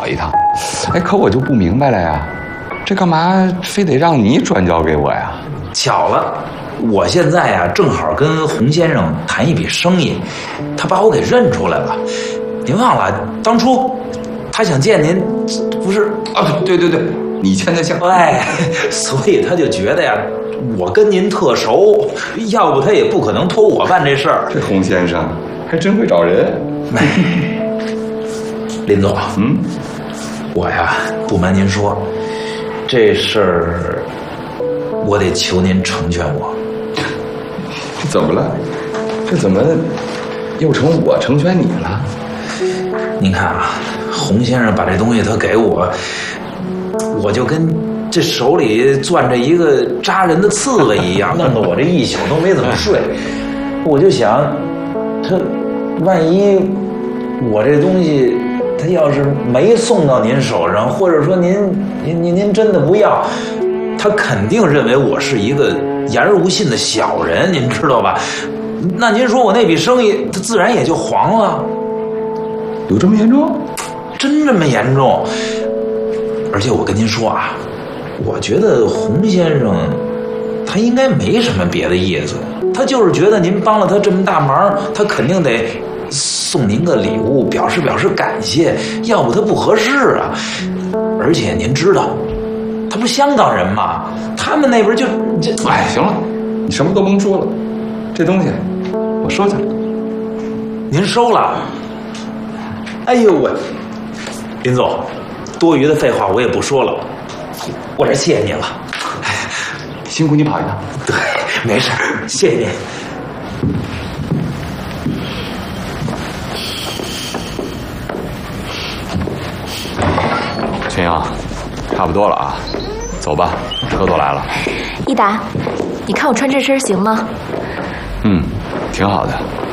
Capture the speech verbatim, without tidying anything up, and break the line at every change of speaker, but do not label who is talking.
一趟。哎，可我就不明白了呀，这干嘛非得让你转交给我呀？
巧了，我现在呀、啊、正好跟洪先生谈一笔生意，他把我给认出来了。您忘了当初他想见您，不是
啊？对对对，你签的像。
哎，所以他就觉得呀，我跟您特熟，要不他也不可能托我办这事儿。
这洪先生还真会找人。
林总，
嗯，
我呀不瞒您说，这事儿我得求您成全我。
这怎么了？这怎么又成我成全你了？
您看啊，洪先生把这东西他给我，我就跟这手里攥着一个扎人的刺猬一样，弄得我这一宿都没怎么睡。我就想，他万一我这东西他要是没送到您手上，或者说您您您您真的不要，他肯定认为我是一个言而无信的小人，您知道吧？那您说我那笔生意，他自然也就黄了。
有这么严重？
真这么严重？而且我跟您说啊，我觉得洪先生他应该没什么别的意思，他就是觉得您帮了他这么大忙，他肯定得送您个礼物，表示表示感谢，要不他不合适啊。而且您知道，他不是香港人吗？他们那边就这……
哎，行了，你什么都甭说了，这东西我收下了。
您收了？哎呦我，林总，多余的废话我也不说了，我这谢谢您了。
辛苦你跑一趟。
对，没事，谢谢您。
群英，差不多了啊，走吧，车都来了。
一达，你看我穿这身行吗？
嗯，挺好的。